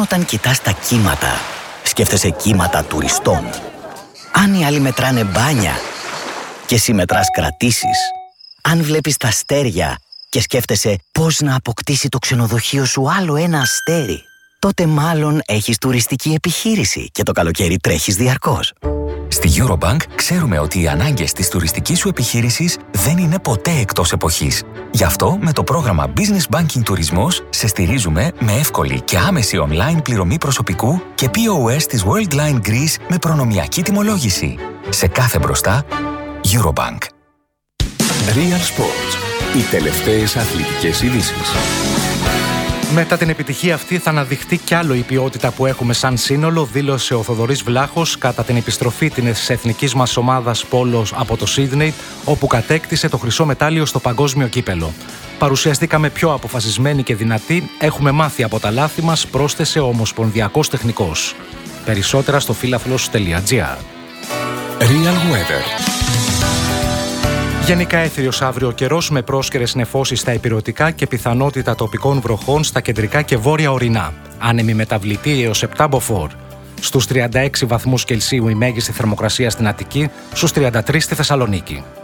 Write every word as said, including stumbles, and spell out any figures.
όταν κοιτάς τα κύματα, σκέφτεσαι κύματα τουριστών. Αν οι άλλοι μετράνε μπάνια και εσύ μετράς κρατήσεις. Αν βλέπεις τα αστέρια και σκέφτεσαι πώς να αποκτήσει το ξενοδοχείο σου άλλο ένα αστέρι, τότε μάλλον έχεις τουριστική επιχείρηση και το καλοκαίρι τρέχεις διαρκώς. Στη Eurobank ξέρουμε ότι οι ανάγκες της τουριστικής σου επιχείρησης δεν είναι ποτέ εκτός εποχής. Γι' αυτό με το πρόγραμμα Business Banking Τουρισμός σε στηρίζουμε με εύκολη και άμεση online πληρωμή προσωπικού και πι ο ες της Worldline Greece με προνομιακή τιμολόγηση. Σε κάθε μπροστά, Eurobank. Real Sports. Οι τελευταίες αθλητικές ειδήσεις. Μετά την επιτυχία αυτή θα αναδειχθεί κι άλλο η ποιότητα που έχουμε σαν σύνολο, δήλωσε ο Θοδωρής Βλάχος κατά την επιστροφή της εθνικής μας ομάδας πόλο από το Σίδνεϊ, όπου κατέκτησε το χρυσό μετάλλιο στο παγκόσμιο κύπελο. Παρουσιαστήκαμε πιο αποφασισμένοι και δυνατοί, έχουμε μάθει από τα λάθη μας, πρόσθεσε ο ομοσπονδιακός τεχνικός. Περισσότερα στο φίλαθλος τελεία τζι άρ. Real Weather. Γενικά έθριος αύριο ο καιρός με πρόσκαιρες νεφώσεις στα ηπειρωτικά και πιθανότητα τοπικών βροχών στα κεντρικά και βόρεια ορεινά. Άνεμη μεταβλητή έως επτά μποφόρ. Στους τριάντα έξι βαθμούς Κελσίου η μέγιστη θερμοκρασία στην Αττική, στους τριάντα τρεις στη Θεσσαλονίκη.